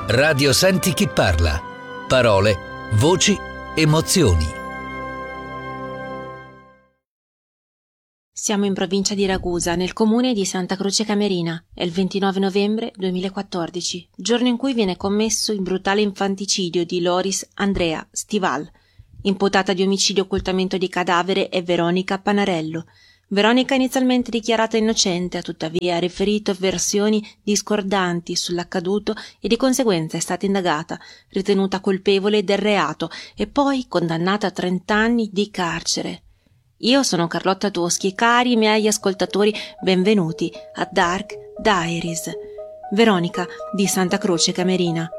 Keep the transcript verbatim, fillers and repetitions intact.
Radio Senti Chi Parla. Parole, voci, emozioni. Siamo in provincia di Ragusa, nel comune di Santa Croce Camerina. È il ventinove novembre duemilaquattordici, giorno in cui viene commesso il brutale infanticidio di Loris Andrea Stival. Imputata di omicidio occultamento di cadavere è Veronica Panarello. Veronica, inizialmente dichiarata innocente, ha tuttavia riferito versioni discordanti sull'accaduto e di conseguenza è stata indagata, ritenuta colpevole del reato e poi condannata a trenta anni di carcere. Io sono Carlotta Toschi e cari miei ascoltatori, benvenuti a Dark Diaries. Veronica di Santa Croce Camerina.